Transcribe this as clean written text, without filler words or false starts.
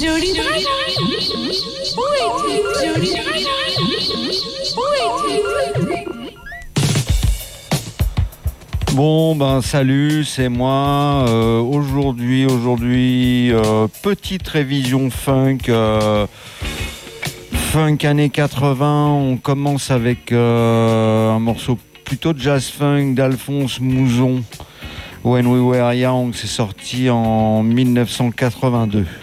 Jolie Dragon. Où es-tu, Jolie Dragon? Où es-tu? Bon ben salut, c'est moi. Aujourd'hui, petite révision funk années 80. On commence avec un morceau plutôt de jazz funk d'Alphonse Mouzon. When We Were Young, c'est sorti en 1982.